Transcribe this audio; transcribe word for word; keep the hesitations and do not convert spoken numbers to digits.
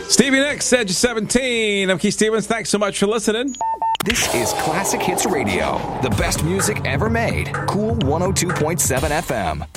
Stevie Nicks, Edge seventeen. I'm Keith Stevens. Thanks so much for listening. This is Classic Hits Radio, the best music ever made. Cool one oh two point seven F M.